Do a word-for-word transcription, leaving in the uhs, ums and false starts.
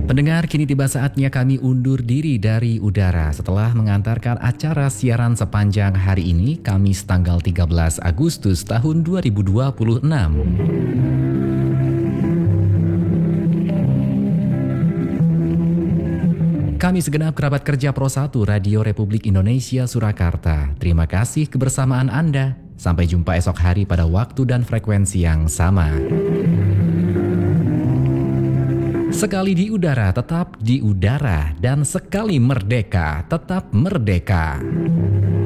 Pendengar, kini tiba saatnya kami undur diri dari udara setelah mengantarkan acara siaran sepanjang hari ini, Kamis tanggal tiga belas Agustus tahun dua ribu dua puluh enam. Kami segenap kerabat kerja Pro satu Radio Republik Indonesia Surakarta, terima kasih kebersamaan Anda. Sampai jumpa esok hari pada waktu dan frekuensi yang sama. Sekali di udara, tetap di udara. Dan sekali merdeka, tetap merdeka.